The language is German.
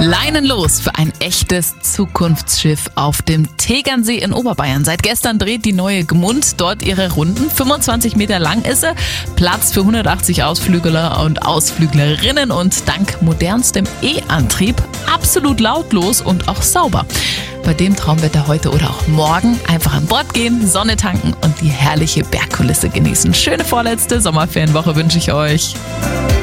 Leinen los für ein echtes Zukunftsschiff auf dem Tegernsee in Oberbayern. Seit gestern dreht die neue Gmund dort ihre Runden. 25 Meter lang ist sie, Platz für 180 Ausflügler und Ausflüglerinnen und dank modernstem E-Antrieb absolut lautlos und auch sauber. Bei dem Traumwetter heute oder auch morgen einfach an Bord gehen, Sonne tanken und die herrliche Bergkulisse genießen. Schöne vorletzte Sommerferienwoche wünsche ich euch.